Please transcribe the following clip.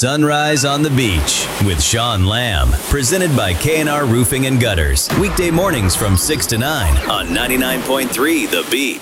Sunrise on the Beach with Sean Lamb. Presented by K&R Roofing and Gutters. Weekday mornings from 6 to 9 on 99.3 The Beat.